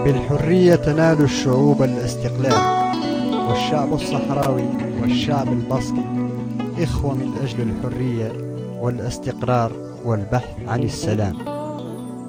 بالحرية تنال الشعوب الاستقلال، والشعب الصحراوي والشعب الباسكي إخوة من أجل الحرية والاستقرار والبحث عن السلام.